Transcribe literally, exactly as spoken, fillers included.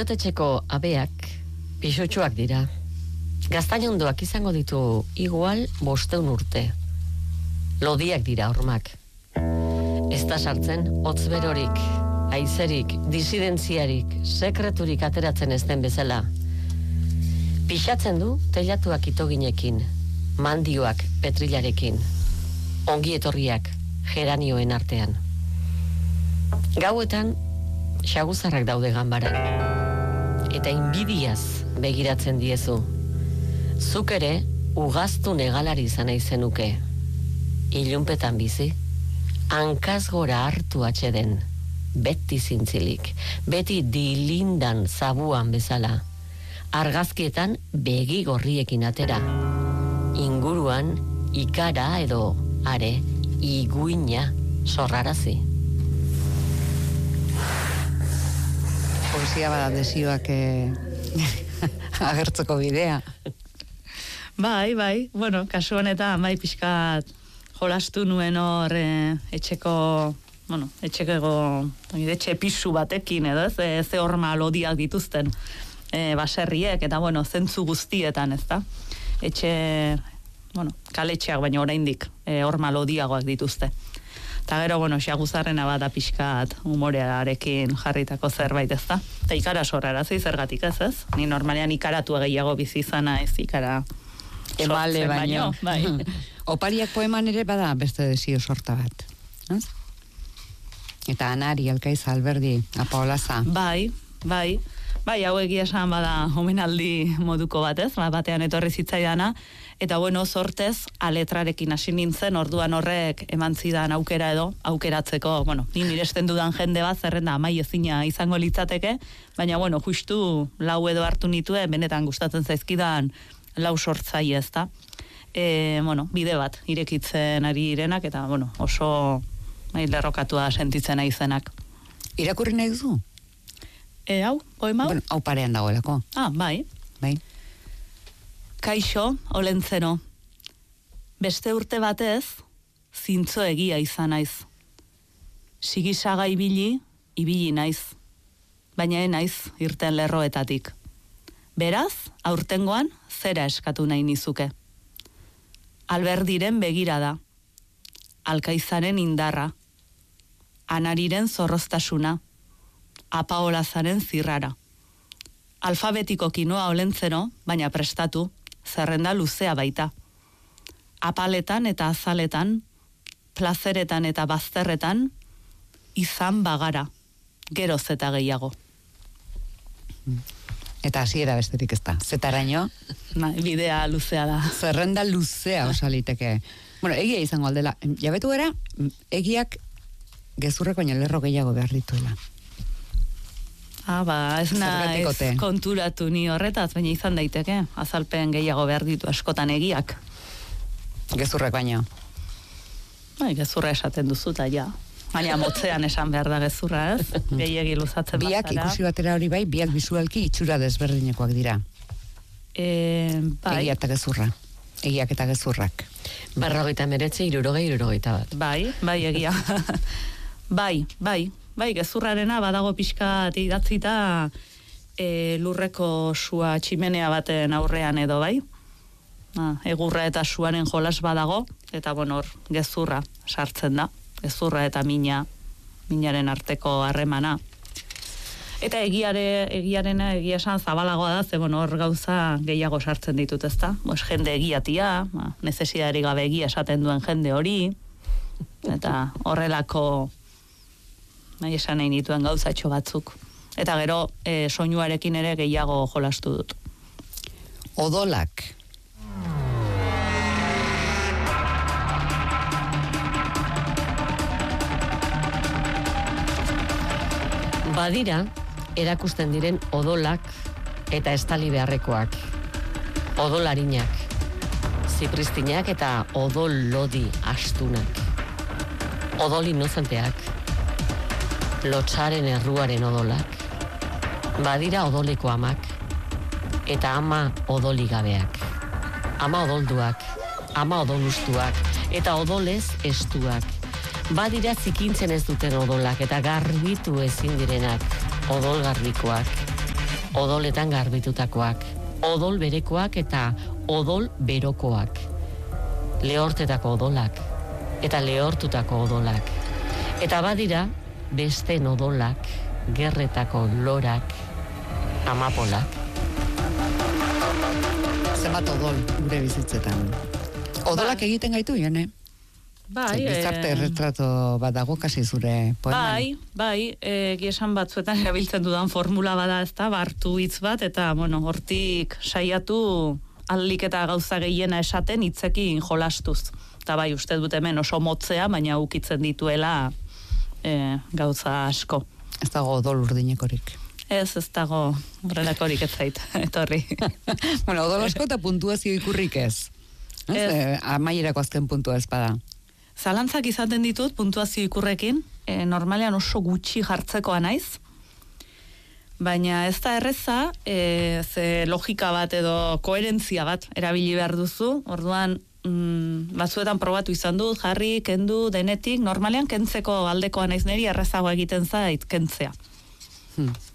Etxeko abeak pisotxoak dira. Gaztainondoak izango ditu igual bosteun urte. Lodiak dira hormak. Ez da sartzen hotz berorik, haizerik, disidentziarik, sekreturik ateratzen ez den bezala. Pixatzen du teilatuak itoginekin, mandioak petrilarekin, ongi etorriak geranioen artean. Gauetan xaguzarrak daude ganbaran. Eta inbidiaz begiratzen diezu. Zuk ere ugaztu negalari izan nahi zenuke. Ilunpetan bizi, hankaz gora hartu atxeden, beti zintzilik, beti dilindan zabuan bezala, argazkietan begi gorriekin atera, inguruan ikara edo are iguina sorrarazi. Poesia bada desioak eh, agertzeko bidea. Bai, bai, bueno, kasu honetan bai pixkat jolastu nuen hor eh, etxeko, bueno, etxeko etxe pisu batekin edo ez, eh, ze horma lodiak dituzten eh, baserriek, eta bueno, zentzu guztietan, ez da? Etxe, bueno, kaletxeak baina oraindik eh, horma lodiagoak dituzte. Eta gero, bueno, xaguzarrena bada pixkat humorearekin jarritako zerbait, ez da? Eta ikara sorrarazi zergatik ez, ez? Ni normalean ikaratu gehiago bizi izana ez ikara emale baino. Bai. Opariak poeman ere bada beste desio sorta bat. Ez? Eta Anari, Alkaiz, Alberdi, Apaolaza. Bai, bai. Bai, hau egia esan bada omenaldi moduko bat, ez? Batean etorri zitzaidana. Eta bueno, sortez, aletrarekin hasi nintzen, orduan horrek eman zidan aukera edo, aukeratzeko, bueno, ni miresten dudan jende bat, zerrenda amai ezina izango litzateke, baina bueno, justu lau edo hartu nituen, benetan gustatzen zaizkidan lau sortzaile, ez da. E, bueno, bide bat, irekitzen ari irenak, eta bueno, oso nahi lerrokatua sentitzen aizenak. Irakurri nahi duzu? E, hau, poema hau? Bueno, hau parean dagoelako. Ah, bai. Bai. Kaixo, Olentzero, beste urte batez, zintzo egia izan naiz. Sigisaga ibili, ibili naiz, baina naiz irten lerroetatik. Beraz, aurtengoan, zera eskatu nahi nizuke. Alberdiren begirada, Alkaizaren indarra, Anariren zorroztasuna, Apaolazaren zirrara. Alfabetiko kinoa Olentzero, baina prestatu, zerrenda luzea baita. Apaletan eta azaletan, plazeretan eta bazterretan, izan bagara, geroz eta gehiago. Eta hasiera besterik ez da. Zetaraino? Na, bidea luzea da. Zerrenda luzea osaliteke. Bueno, egia izango aldela. Jabetu gara, egiak gezurreko baino lerro gehiago behar dituela. Ah, ba, ez naiz konturatu ni horretaz, baina izan daiteke. Azalpen gehiago behar ditu askotan egiak. Gezurrek baino. Bai, gezurra esaten duzu, eta ja. Baina motzean esan behar da gezurra, ez? Gehiegi luzatzen biak, bazara. ikusi batera hori bai, biak bisualki itxura desberdinekoak dira. E, bai. Egia eta gezurra. Egiak eta gezurrak. Berrogeita meretze, irurogei, irurogeita bat. Bai, bai, egia. bai, bai. Bai, gezurrarena badago pixkat idatzita e, lurreko sua tximenea baten aurrean edo bai. Ah, egurra eta suaren jolas badago, eta bueno, hor, gezurra sartzen da. Gezurra eta mina, minaren arteko harremana. Eta egiare, egiarena, egia esan zabalagoa da, ze bueno, hor gauza gehiago sartzen ditut, ezta? Pues jende egiatia, ba, nezesidari gabe egia esaten duen jende hori, eta horrelako nahi esan nahi nituen gauzatxo batzuk. Eta gero, e, soinuarekin ere gehiago jolastu dut. Odolak. Badira, erakusten diren odolak eta estali beharrekoak. Odolarinak, zipristinak eta odol lodi astunak. Odol inozenteak. Lotsaren erruaren odolak. Badira odoleko amak, eta ama odoligabeak. Ama odolduak, ama odolustuak, eta odolez estuak. Badira zikintzen ez duten odolak, eta garbitu ezin direnak, odolgarbikoak. odoletan garbitutakoak, odol berekoak eta odol berokoak, lehortetako odolak eta lehortutako odolak. Eta badira beste odolak, gerretako lorak, amapolak. Zenbat odol gure bizitzetan. Odolak egiten gaitu, jone? Bai, Gizarte eh, erretrato bat dago kasi zure poeman. Bai, bai, e, giesan batzuetan erabiltzen dudan formula bada, ez da, bartu hitz bat, eta, bueno, hortik saiatu aldik eta gauza gehiena esaten hitzekin jolastuz. Eta bai, uste dut hemen oso motzea, baina ukitzen dituela e, gauza asko. Ez dago odol urdinekorik. Ez, ez dago horrelakorik ez zait, etorri. Bueno, odol asko eta puntuazio ikurrik ez. Ez, Ez. eh, amaierako azken puntua ez bada. Zalantzak izaten ditut puntuazio ikurrekin, e, normalean oso gutxi jartzekoa naiz, baina ez da erreza, e, ze logika bat edo koherentzia bat erabili behar duzu, orduan mm, batzuetan probatu izan dut, jarri, kendu, denetik, normalean kentzeko aldekoa naiz niri errezago egiten zait kentzea. Hmm.